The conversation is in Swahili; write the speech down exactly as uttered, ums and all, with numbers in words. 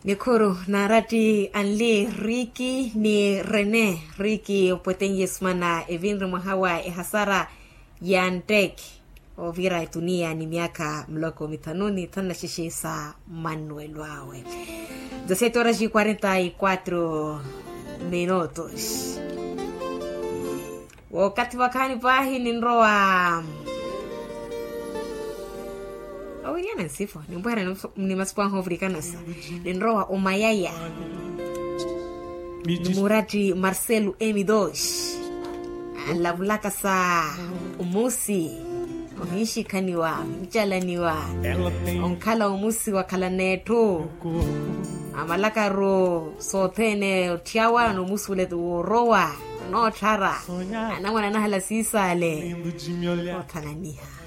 Nikuru na rati anli Riki ni Rene Riki opwetenge sumana evinri mwahawa e hasara ya ntek ovira itunia ni miaka mloko mitanuni tana shishisa Manuel wawe. dezessete horas e quarenta e quatro minutos. Wakati wakani pahi ni nroa Awiriana nsifo ni mbwera ni masipwa africana sa ni nroa umayaya ni murati Marcelo M dos la vulaka sa umusi omishi kaniwa mchalaniwa onkala umusi wakala neto amalaka ro sotene tiawa no musule rowa no chara anamwana na hala sisale otananiha